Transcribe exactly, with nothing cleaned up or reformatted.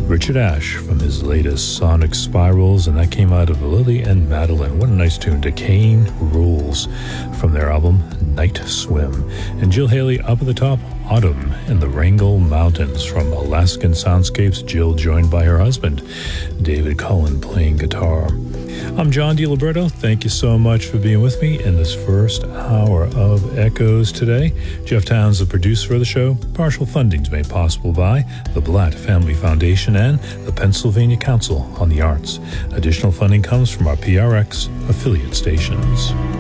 Richard Ashe from his latest Sonic Spirals, and that came out of Lily and Madeline. What a nice tune. Decaying Rules from their album Night Swim. And Jill Haley up at the top, Autumn in the Wrangell Mountains from Alaskan Soundscapes. Jill joined by her husband, David Cullen, playing guitar. I'm John DiLiberto. Thank you so much for being with me in this first hour of Echoes today. Jeff Towns, the producer of the show. Partial funding is made possible by the Blatt Family Foundation and the Pennsylvania Council on the Arts. Additional funding comes from our P R X affiliate stations.